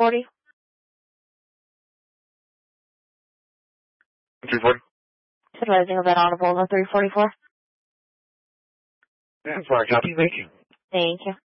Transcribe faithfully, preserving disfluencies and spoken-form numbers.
forty. three forty. Advising of that audible on three forty-four. That's fine, copy. Thank you. Thank you.